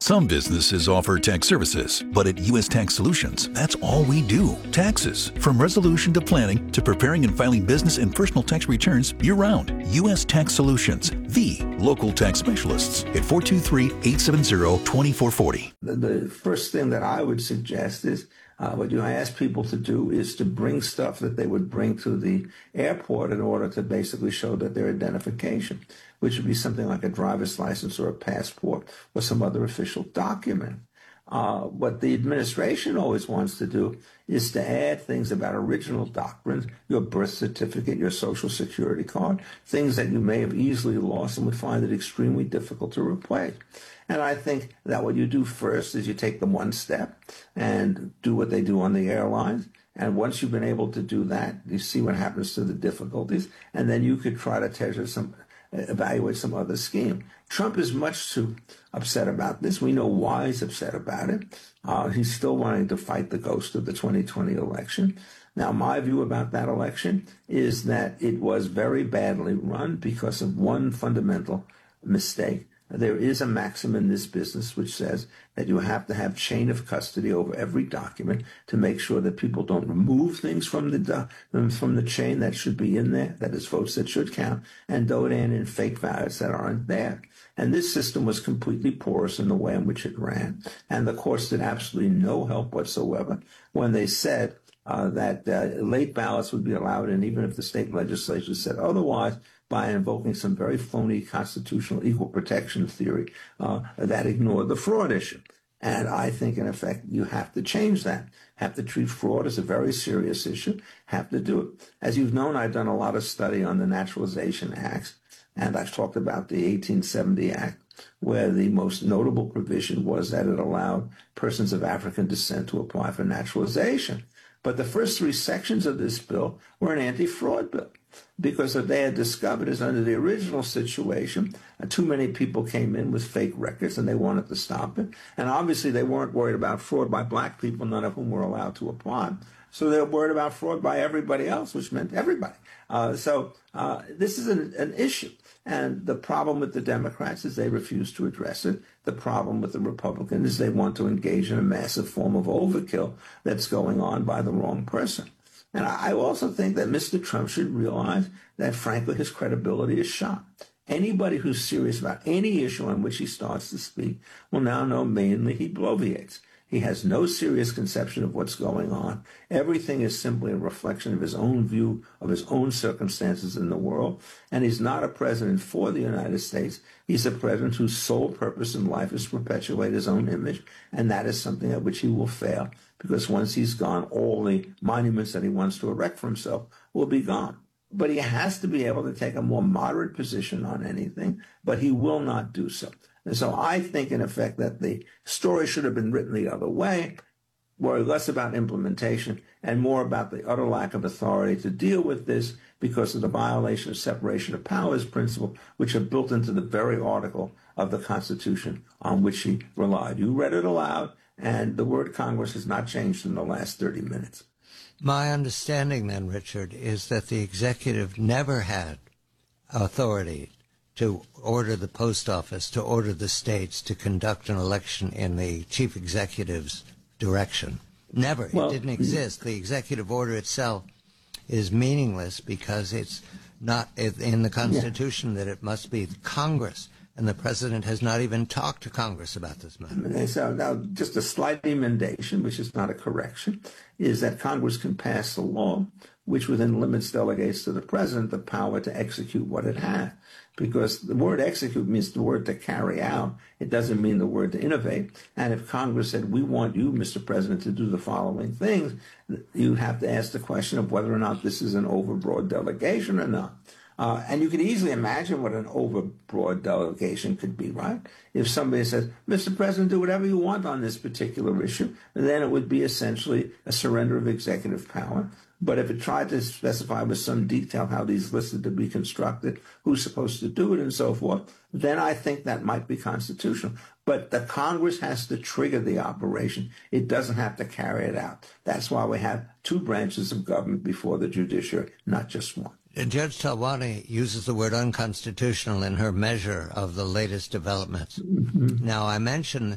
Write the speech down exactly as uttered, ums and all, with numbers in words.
Some businesses offer tax services, but at U S Tax Solutions, that's all we do. Taxes. From resolution to planning to preparing and filing business and personal tax returns year-round. U S Tax Solutions, the local tax specialists at four two three, eight seven zero, two four four zero. The, the first thing that I would suggest is uh, what you ask people to do is to bring stuff that they would bring to the airport in order to basically show that their identification, which would be something like a driver's license or a passport or some other official document. Uh, what the administration always wants to do is to add things about original doctrines, your birth certificate, your social security card, things that you may have easily lost and would find it extremely difficult to replace. And I think that what you do first is you take them one step and do what they do on the airlines. And once you've been able to do that, you see what happens to the difficulties. And then you could try to treasure some, evaluate some other scheme. Trump is much too upset about this. We know why he's upset about it. Uh, he's still wanting to fight the ghost of the twenty twenty election. Now, my view about that election is that it was very badly run because of one fundamental mistake. There is a maxim in this business which says that you have to have chain of custody over every document to make sure that people don't remove things from the from the chain that should be in there, that is votes that should count, and don't add in fake ballots that aren't there. And this system was completely porous in the way in which it ran. And the courts did absolutely no help whatsoever when they said uh, that uh, late ballots would be allowed, and even if the state legislature said otherwise, by invoking some very phony constitutional equal protection theory uh, that ignored the fraud issue. And I think, in effect, you have to change that, have to treat fraud as a very serious issue, have to do it. As you've known, I've done a lot of study on the Naturalization Acts, and I've talked about the eighteen seventy Act, where the most notable provision was that it allowed persons of African descent to apply for naturalization. But the first three sections of this bill were an anti-fraud bill, because what they had discovered is under the original situation, uh, too many people came in with fake records and they wanted to stop it. And obviously they weren't worried about fraud by black people, none of whom were allowed to apply. So they were worried about fraud by everybody else, which meant everybody. Uh, so uh, this is an, an issue. And the problem with the Democrats is they refuse to address it. The problem with the Republicans is they want to engage in a massive form of overkill that's going on by the wrong person. And I also think that Mister Trump should realize that, frankly, his credibility is shot. Anybody who's serious about any issue on which he starts to speak will now know mainly he bloviates. He has no serious conception of what's going on. Everything is simply a reflection of his own view of his own circumstances in the world. And he's not a president for the United States. He's a president whose sole purpose in life is to perpetuate his own image. And that is something at which he will fail, because once he's gone, all the monuments that he wants to erect for himself will be gone. But he has to be able to take a more moderate position on anything, but he will not do so. And so I think, in effect, that the story should have been written the other way, worry less about implementation and more about the utter lack of authority to deal with this because of the violation of separation of powers principle, which are built into the very article of the Constitution on which he relied. You read it aloud, and the word Congress has not changed in the last thirty minutes. My understanding then, Richard, is that the executive never had authority to order the post office, to order the states to conduct an election in the chief executive's direction. Never. Well, it didn't exist. The executive order itself is meaningless because it's not in the Constitution yeah. that it must be Congress. And the president has not even talked to Congress about this matter. So now, just a slight emendation, which is not a correction, is that Congress can pass a law which within limits delegates to the president the power to execute what it has. Because the word execute means the word to carry out. It doesn't mean the word to innovate. And if Congress said, we want you, Mister President, to do the following things, you have to ask the question of whether or not this is an overbroad delegation or not. Uh, and you can easily imagine what an overbroad delegation could be, right? If somebody says, Mister President, do whatever you want on this particular issue, then it would be essentially a surrender of executive power. But if it tried to specify with some detail how these lists are to be constructed, who's supposed to do it, and so forth, then I think that might be constitutional. But the Congress has to trigger the operation. It doesn't have to carry it out. That's why we have two branches of government before the judiciary, not just one. Judge Talwani uses the word unconstitutional in her measure of the latest developments. Mm-hmm. Now, I mentioned